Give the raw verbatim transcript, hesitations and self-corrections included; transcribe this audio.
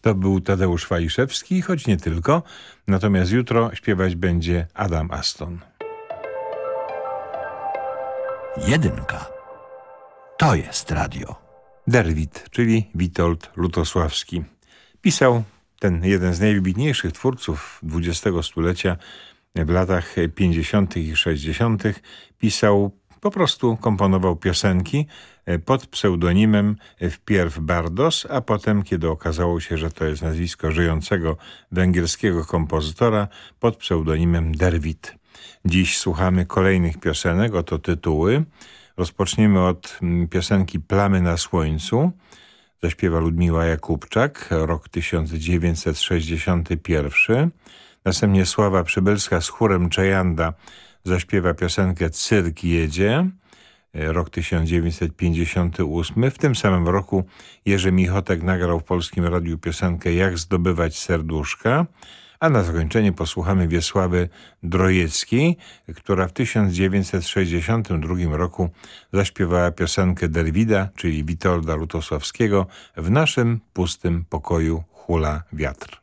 To był Tadeusz Waliszewski, choć nie tylko. Natomiast jutro śpiewać będzie Adam Aston. Jedynka. To jest radio. Derwit, czyli Witold Lutosławski. Pisał ten jeden z najwybitniejszych twórców dwudziestego stulecia w latach pięćdziesiątych i sześćdziesiątych. Pisał, po prostu komponował piosenki pod pseudonimem wpierw Bardos, a potem, kiedy okazało się, że to jest nazwisko żyjącego węgierskiego kompozytora, pod pseudonimem Derwit. Dziś słuchamy kolejnych piosenek, oto tytuły. Rozpoczniemy od piosenki Plamy na słońcu. Zaśpiewa Ludmiła Jakubczak, rok tysiąc dziewięćset sześćdziesiąty pierwszy. Następnie Sława Przybylska z chórem Czajanda zaśpiewa piosenkę Cyrk jedzie, rok tysiąc dziewięćset pięćdziesiąty ósmy. W tym samym roku Jerzy Michotek nagrał w Polskim Radiu piosenkę Jak zdobywać serduszka. A na zakończenie posłuchamy Wiesławy Drojeckiej, która w tysiąc dziewięćset sześćdziesiątym drugim roku zaśpiewała piosenkę Derwida, czyli Witolda Lutosławskiego, W naszym pustym pokoju hula wiatr.